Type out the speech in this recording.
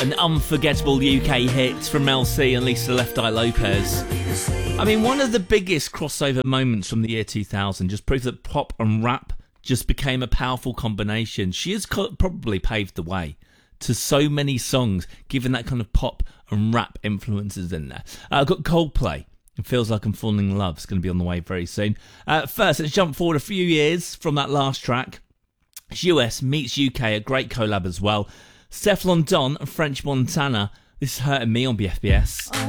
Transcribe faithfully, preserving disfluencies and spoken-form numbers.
An unforgettable U K hit from Mel C and Lisa Left Eye Lopez. I mean, one of the biggest crossover moments from the year two thousand just proves that pop and rap just became a powerful combination. She has co- probably paved the way to so many songs, given that kind of pop and rap influences in there. Uh, I've got Coldplay. It Feels Like I'm Falling in Love. It's going to be on the way very soon. Uh, first, let's jump forward a few years from that last track. U S meets U K, a great collab as well. Stefflon Don and French Montana. This is Hurting Me on B F B S.